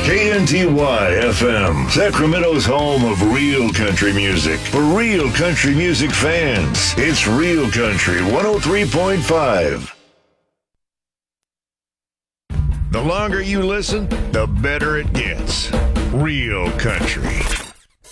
KNTY FM, Sacramento's home of real country music. For real country music fans, it's Real Country 103.5. The longer you listen, the better it gets. Real Country.